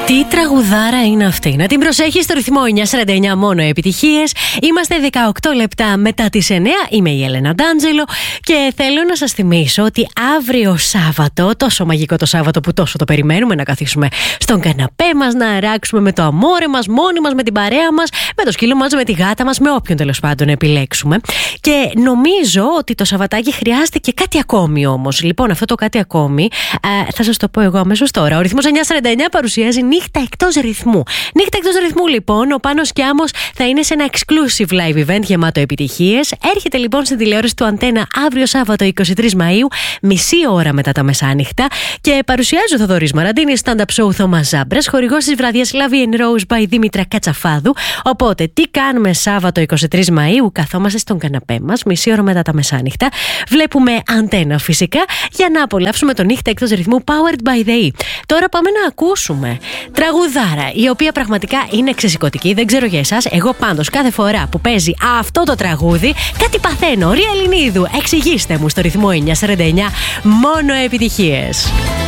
Τι τραγουδάρα είναι αυτή. Να την προσέχεις στο ρυθμό 949, μόνο επιτυχίες. Είμαστε 18 λεπτά μετά τις 9. Είμαι η Έλενα Ντάντζελο και θέλω να σας θυμίσω ότι αύριο Σάββατο, τόσο μαγικό το Σάββατο που τόσο το περιμένουμε, να καθίσουμε στον καναπέ μας, να αράξουμε με το αμόρε μας, μόνοι μας, με την παρέα μας, με το σκύλο μας, με τη γάτα μας, με όποιον τέλος πάντων επιλέξουμε. Και νομίζω ότι το Σαββατάκι χρειάστηκε κάτι ακόμη όμως. Λοιπόν, αυτό το κάτι ακόμη θα σας το πω εγώ αμέσως τώρα. Ο ρυθμός 949 παρουσιάζει νύχτα εκτός ρυθμού. Νύχτα εκτός ρυθμού, λοιπόν. Ο Πάνος Κιάμος θα είναι σε ένα exclusive live event γεμάτο επιτυχίες. Έρχεται λοιπόν στην τηλεόραση του Αντένα αύριο Σάββατο 23 Μαΐου, μισή ώρα μετά τα μεσάνυχτα. Και παρουσιάζει ο Θοδωρής Μαραντίνης, stand-up show Θωμάς Ζάμπρας, χορηγός της βραδιάς Love and Rose by Δήμητρα Κατσαφάδου. Οπότε, τι κάνουμε Σάββατο 23 Μαΐου? Καθόμαστε στον καναπέ μας, μισή ώρα μετά τα μεσάνυχτα. Βλέπουμε Αντένα φυσικά, για να απολαύσουμε το νύχτα εκτός ρυθμού Powered by the E. Τώρα πάμε να ακούσουμε τραγουδάρα, η οποία πραγματικά είναι ξεσηκωτική. Δεν ξέρω για εσάς. Εγώ πάντως κάθε φορά που παίζει αυτό το τραγούδι, κάτι παθαίνω. Ρία Ελληνίδου, εξηγήστε μου στο ρυθμό 949, μόνο επιτυχίες.